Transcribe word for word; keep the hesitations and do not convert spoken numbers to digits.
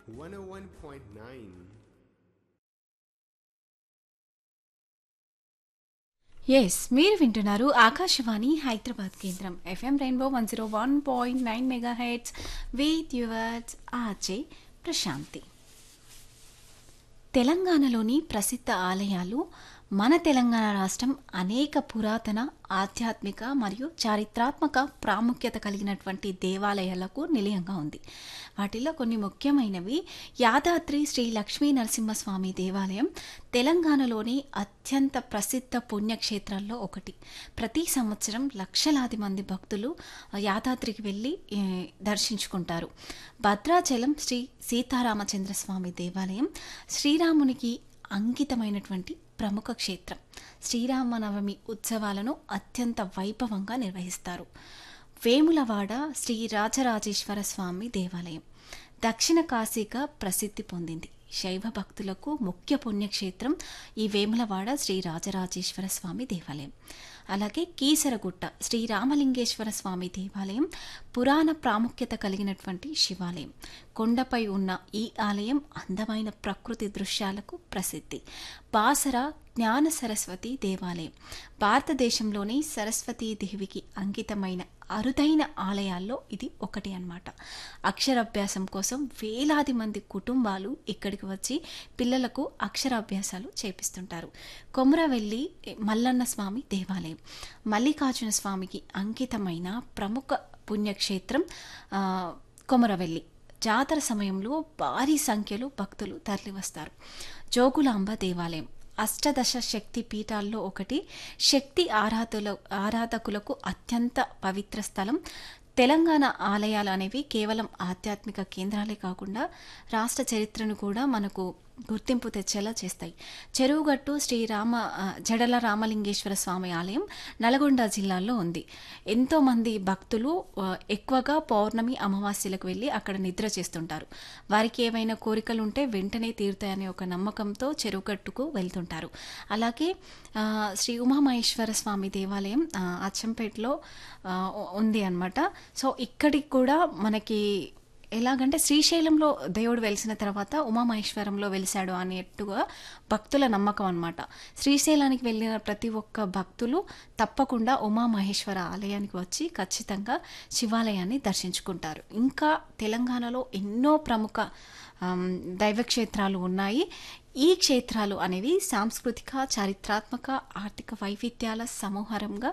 one oh one point nine. Yes మీరు వింటున్నారు ఆకాశవాణి హైదరాబాద్ కేంద్రం FM rainbow one zero one point nine mega heads with yours RJ Prashanti. తెలంగాణలోని ప్రసిద్ధ ఆలయాలు మన తెలంగాణ రాష్ట్రం అనేక పురాతన ఆధ్యాత్మిక మరియు చారిత్రాత్మక ప్రాముఖ్యత కలిగినటువంటి దేవాలయాలకు నిలయంగా ఉంది. వాటిలో కొన్ని ముఖ్యమైనవి యాదాద్రి శ్రీ లక్ష్మీ నరసింహస్వామి దేవాలయం తెలంగాణలోని అత్యంత ప్రసిద్ధ పుణ్యక్షేత్రాల్లో ఒకటి. ప్రతి సంవత్సరం లక్షలాది మంది భక్తులు యాదాద్రికి వెళ్ళి ఏ, దర్శించుకుంటారు. భద్రాచలం శ్రీ సీతారామచంద్ర స్వామి దేవాలయం శ్రీరామునికి అంకితమైనటువంటి ప్రముఖ క్షేత్రం. శ్రీరామనవమి ఉత్సవాలను అత్యంత వైభవంగా నిర్వహిస్తారు. వేములవాడ శ్రీ రాజరాజేశ్వర స్వామి దేవాలయం దక్షిణ కాశీగా ప్రసిద్ధి పొందింది. శైవ భక్తులకు ముఖ్య పుణ్యక్షేత్రం ఈ వేములవాడ శ్రీ రాజరాజేశ్వర స్వామి దేవాలయం. అలాగే కీసరగుట్ట శ్రీ రామలింగేశ్వర స్వామి దేవాలయం పురాణ ప్రాముఖ్యత కలిగినటువంటి శివాలయం. కొండపై ఉన్న ఈ ఆలయం అందమైన ప్రకృతి దృశ్యాలకు ప్రసిద్ధి. బాసర జ్ఞాన సరస్వతి దేవాలయం భారతదేశంలోని సరస్వతీదేవికి అంకితమైన అరుదైన ఆలయాల్లో ఇది ఒకటి అన్నమాట. అక్షరాభ్యాసం కోసం వేలాది మంది కుటుంబాలు ఇక్కడికి వచ్చి పిల్లలకు అక్షరాభ్యాసాలు చేపిస్తుంటారు. కొమరవెల్లి మల్లన్న స్వామి దేవాలయం మల్లికార్జున స్వామికి అంకితమైన ప్రముఖ పుణ్యక్షేత్రం. ఆ, కొమరవెల్లి జాతర సమయంలో భారీ సంఖ్యలో భక్తులు తరలివస్తారు. జోగులాంబ దేవాలయం అష్టదశ శక్తి పీఠాల్లో ఒకటి. శక్తి ఆరాధుల ఆరాధకులకు అత్యంత పవిత్ర స్థలం. తెలంగాణ ఆలయాలు అనేవి కేవలం ఆధ్యాత్మిక కేంద్రాలే కాకుండా రాష్ట్ర చరిత్రను కూడా మనకు గుర్తింపు తెచ్చేలా చేస్తాయి. చెరువుగట్టు శ్రీ రామ ఆ, జడల రామలింగేశ్వర స్వామి ఆలయం నల్గొండ జిల్లాలో ఉంది. ఎంతోమంది భక్తులు ఆ, ఎక్కువగా పౌర్ణమి అమావాస్యలకు వెళ్ళి అక్కడ నిద్ర చేస్తుంటారు. వారికి ఏవైనా కోరికలు ఉంటే వెంటనే తీరుతాయనే ఒక నమ్మకంతో చెరువుగట్టుకు వెళ్తుంటారు. అలాగే ఆ, శ్రీ ఉమామహేశ్వర స్వామి దేవాలయం ఆ, అచ్చంపేటలో ఆ, ఉంది అన్నమాట. సో ఇక్కడికి కూడా మనకి ఎలాగంటే శ్రీశైలంలో దేవుడు వెలిసిన తర్వాత ఉమామహేశ్వరంలో వెలిశాడు అనేట్టుగా భక్తుల నమ్మకం అన్నమాట. శ్రీశైలానికి వెళ్ళిన ప్రతి ఒక్క భక్తులు తప్పకుండా ఉమామహేశ్వర ఆలయానికి వచ్చి ఖచ్చితంగా శివాలయాన్ని దర్శించుకుంటారు. ఇంకా తెలంగాణలో ఎన్నో ప్రముఖ ఆమ్, దైవక్షేత్రాలు ఉన్నాయి. ఈ క్షేత్రాలు అనేవి సాంస్కృతిక చారిత్రాత్మక ఆర్థిక వైవిధ్యాల సమూహరంగా